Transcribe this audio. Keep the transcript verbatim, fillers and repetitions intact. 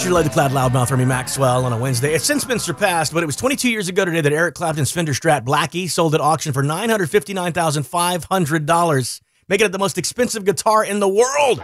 You love the Cloud Loudmouth, Remy Maxwell, on a Wednesday. It's since been surpassed, but it was twenty-two years ago today that Eric Clapton's Fender Strat Blackie sold at auction for nine hundred fifty-nine thousand five hundred dollars, making it the most expensive guitar in the world.